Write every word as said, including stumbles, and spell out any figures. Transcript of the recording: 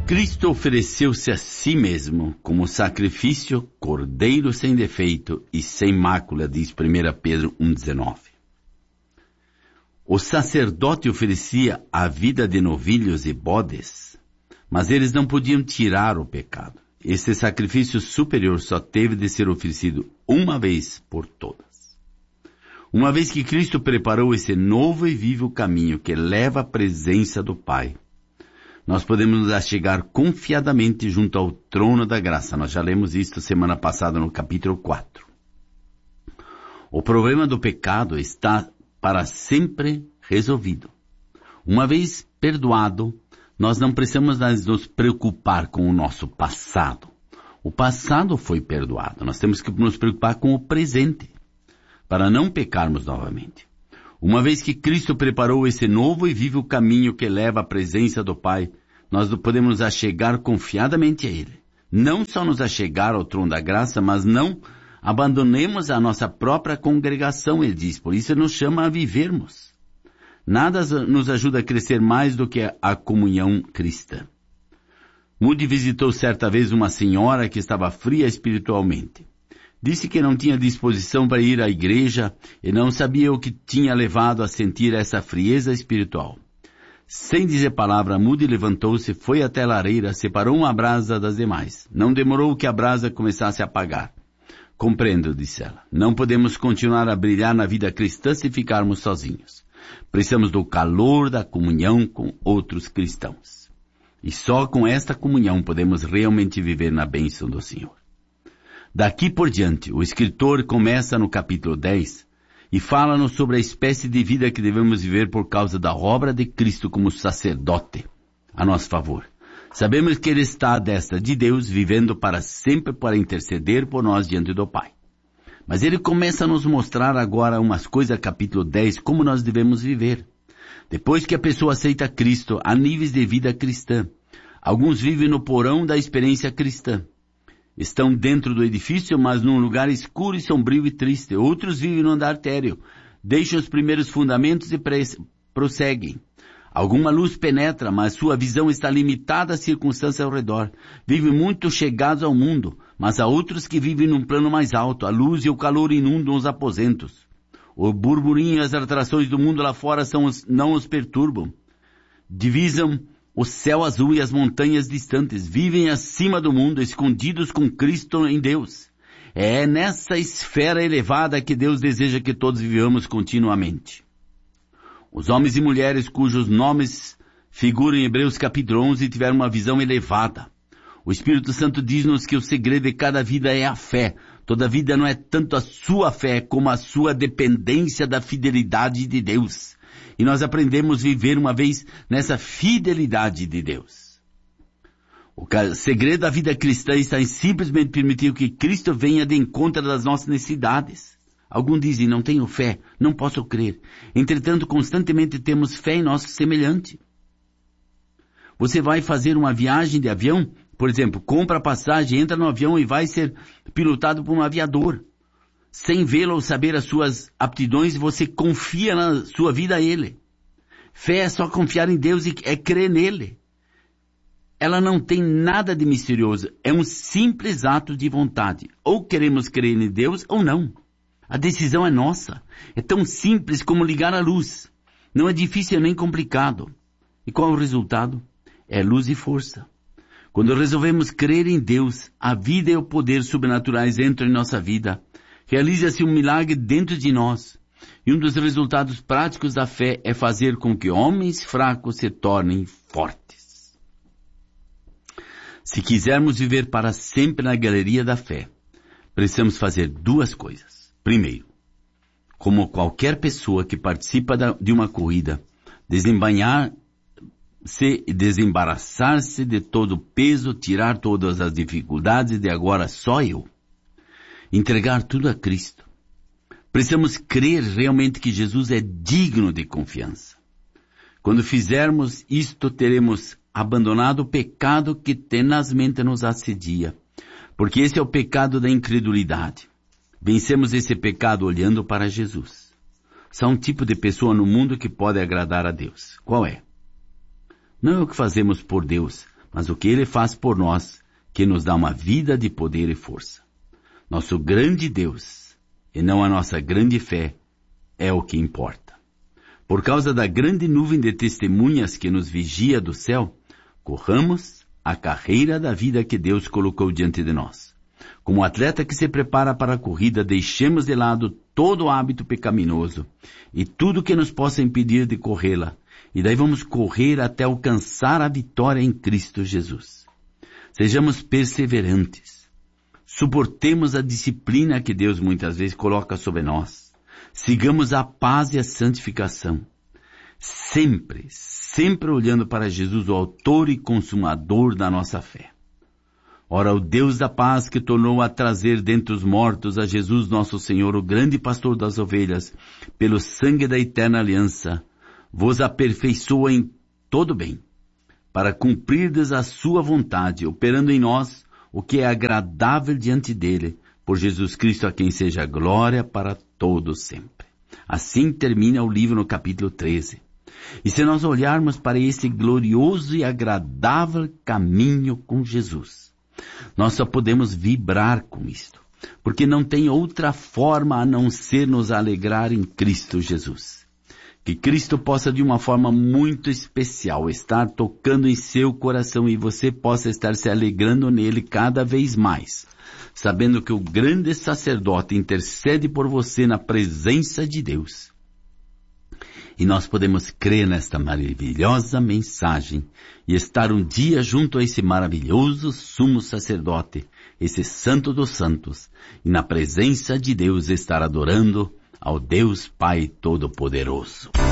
Cristo ofereceu-se a si mesmo como sacrifício, cordeiro sem defeito e sem mácula, diz primeira Pedro um, dezenove. O sacerdote oferecia a vida de novilhos e bodes, mas eles não podiam tirar o pecado. Esse sacrifício superior só teve de ser oferecido uma vez por todas. Uma vez que Cristo preparou esse novo e vivo caminho que leva à presença do Pai, nós podemos nos achegar confiadamente junto ao trono da graça. Nós já lemos isso semana passada no capítulo quatro. O problema do pecado está para sempre resolvido. Uma vez perdoado, nós não precisamos mais nos preocupar com o nosso passado. O passado foi perdoado. Nós temos que nos preocupar com o presente, para não pecarmos novamente. Uma vez que Cristo preparou esse novo e vivo caminho que leva à presença do Pai, nós podemos nos achegar confiadamente a Ele. Não só nos achegar ao trono da graça, mas não abandonemos a nossa própria congregação, Ele diz. Por isso Ele nos chama a vivermos. Nada nos ajuda a crescer mais do que a comunhão cristã. Moody visitou certa vez uma senhora que estava fria espiritualmente. Disse que não tinha disposição para ir à igreja e não sabia o que tinha levado a sentir essa frieza espiritual. Sem dizer palavra, Moody levantou-se, foi até a lareira, separou uma brasa das demais. Não demorou que a brasa começasse a apagar. Compreendo, disse ela. Não podemos continuar a brilhar na vida cristã se ficarmos sozinhos. Precisamos do calor da comunhão com outros cristãos. E só com esta comunhão podemos realmente viver na bênção do Senhor. Daqui por diante, o escritor começa no capítulo dez e fala-nos sobre a espécie de vida que devemos viver por causa da obra de Cristo como sacerdote a nosso favor. Sabemos que Ele está à destra de Deus, vivendo para sempre para interceder por nós diante do Pai. Mas Ele começa a nos mostrar agora umas coisas, capítulo dez, como nós devemos viver. Depois que a pessoa aceita Cristo, há níveis de vida cristã. Alguns vivem no porão da experiência cristã. Estão dentro do edifício, mas num lugar escuro e sombrio e triste. Outros vivem no andar térreo. Deixam os primeiros fundamentos e prosseguem. Alguma luz penetra, mas sua visão está limitada às circunstâncias ao redor. Vivem muito chegados ao mundo, mas há outros que vivem num plano mais alto. A luz e o calor inundam os aposentos. O burburinho e as atrações do mundo lá fora são os, não os perturbam. Divisam o céu azul e as montanhas distantes, vivem acima do mundo, escondidos com Cristo em Deus. É nessa esfera elevada que Deus deseja que todos vivamos continuamente. Os homens e mulheres cujos nomes figuram em Hebreus capítulo onze tiveram uma visão elevada. O Espírito Santo diz-nos que o segredo de cada vida é a fé. Toda vida não é tanto a sua fé como a sua dependência da fidelidade de Deus. E nós aprendemos a viver uma vez nessa fidelidade de Deus. O segredo da vida cristã está em simplesmente permitir que Cristo venha de encontro das nossas necessidades. Alguns dizem, não tenho fé, não posso crer. Entretanto, constantemente temos fé em nosso semelhante. Você vai fazer uma viagem de avião, por exemplo, compra a passagem, entra no avião e vai ser pilotado por um aviador. Sem vê-lo ou saber as suas aptidões, você confia na sua vida a Ele. Fé é só confiar em Deus e é crer nele. Ela não tem nada de misterioso, é um simples ato de vontade. Ou queremos crer em Deus ou não. A decisão é nossa. É tão simples como ligar a luz. Não é difícil nem complicado. E qual é o resultado? É luz e força. Quando resolvemos crer em Deus, a vida e o poder sobrenaturais entram em nossa vida. Realiza-se um milagre dentro de nós. E um dos resultados práticos da fé é fazer com que homens fracos se tornem fortes. Se quisermos viver para sempre na galeria da fé, precisamos fazer duas coisas. Primeiro, como qualquer pessoa que participa de uma corrida, desembanhar-se e desembaraçar-se de todo o peso, tirar todas as dificuldades de agora só eu. Entregar tudo a Cristo. Precisamos crer realmente que Jesus é digno de confiança. Quando fizermos isto, teremos abandonado o pecado que tenazmente nos assedia, porque esse é o pecado da incredulidade. Vencemos esse pecado olhando para Jesus. Só um tipo de pessoa no mundo que pode agradar a Deus. Qual é? Não é o que fazemos por Deus, mas o que Ele faz por nós, que nos dá uma vida de poder e força. Nosso grande Deus, e não a nossa grande fé, é o que importa. Por causa da grande nuvem de testemunhas que nos vigia do céu, corramos a carreira da vida que Deus colocou diante de nós. Como atleta que se prepara para a corrida, deixemos de lado todo o hábito pecaminoso e tudo que nos possa impedir de corrê-la, e daí vamos correr até alcançar a vitória em Cristo Jesus. Sejamos perseverantes. Suportemos a disciplina que Deus muitas vezes coloca sobre nós. Sigamos a paz e a santificação. Sempre, sempre olhando para Jesus, o autor e consumador da nossa fé. Ora, o Deus da paz que tornou a trazer dentre os mortos a Jesus nosso Senhor, o grande pastor das ovelhas, pelo sangue da eterna aliança, vos aperfeiçoa em todo bem, para cumprirdes a sua vontade, operando em nós o que é agradável diante dele, por Jesus Cristo, a quem seja glória para todos sempre. Assim termina o livro no capítulo treze. E se nós olharmos para esse glorioso e agradável caminho com Jesus, nós só podemos vibrar com isto, porque não tem outra forma a não ser nos alegrar em Cristo Jesus. Que Cristo possa de uma forma muito especial estar tocando em seu coração e você possa estar se alegrando nele cada vez mais, sabendo que o grande sacerdote intercede por você na presença de Deus. E nós podemos crer nesta maravilhosa mensagem e estar um dia junto a esse maravilhoso sumo sacerdote, esse santo dos santos, e na presença de Deus estar adorando ao Deus Pai Todo-Poderoso.